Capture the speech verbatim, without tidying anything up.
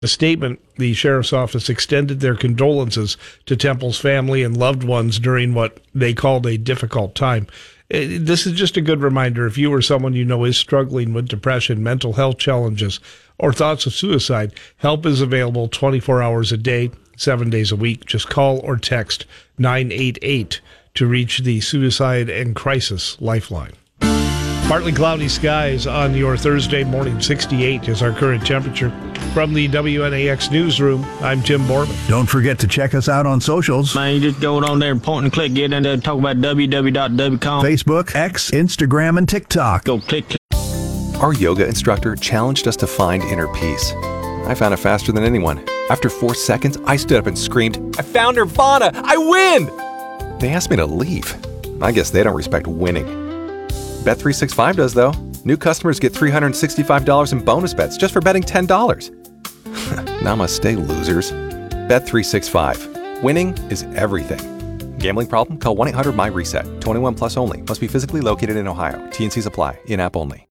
A statement, the sheriff's office extended their condolences to Temple's family and loved ones during what they called a difficult time. This is just a good reminder. If you or someone you know is struggling with depression, mental health challenges, or thoughts of suicide, help is available twenty-four hours a day, seven days a week. Just call or text nine eight eight to reach the Suicide and Crisis Lifeline. Partly cloudy skies on your Thursday morning. sixty-eight is our current temperature. From the W N A X newsroom, I'm Tim Borman. Don't forget to check us out on socials. Man, you just go on there and point and click, get in there and talk about w w w dot w com. Facebook, X, Instagram, and TikTok. Go click, click. Our yoga instructor challenged us to find inner peace. I found it faster than anyone. After four seconds, I stood up and screamed, "I found Nirvana! I win!" They asked me to leave. I guess they don't respect winning. Bet three sixty-five does, though. New customers get three hundred sixty-five dollars in bonus bets just for betting ten dollars. Namaste, losers. Bet three sixty-five. Winning is everything. Gambling problem? Call one eight hundred my reset. twenty-one plus only. Must be physically located in Ohio. T and C's apply. In-app only.